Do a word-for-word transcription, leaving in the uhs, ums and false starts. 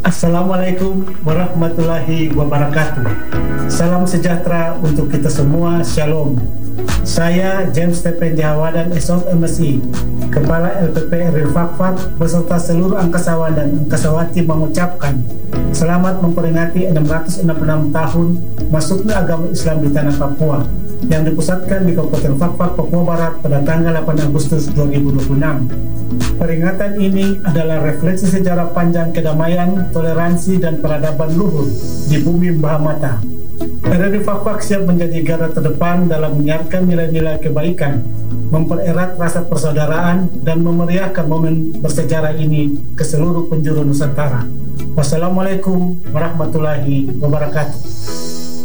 Assalamualaikum warahmatullahi wabarakatuh. Salam sejahtera untuk kita semua. Shalom. Saya James Stephen Jahawadan S O M S I, Kepala L P P R I Fakfak beserta seluruh angkasawan dan angkasawati mengucapkan selamat memperingati enam ratus enam puluh enam tahun masuknya agama Islam di tanah Papua yang dipusatkan di Kabupaten Fakfak, Papua Barat pada tanggal delapan Agustus dua ribu dua puluh enam. Peringatan ini adalah refleksi sejarah panjang kedamaian, toleransi, dan peradaban luhur di bumi Mahamata. R R I Fakfak siap menjadi garda terdepan dalam menyiarkan nilai-nilai kebaikan, mempererat rasa persaudaraan, dan memeriahkan momen bersejarah ini ke seluruh penjuru Nusantara. Wassalamualaikum warahmatullahi wabarakatuh.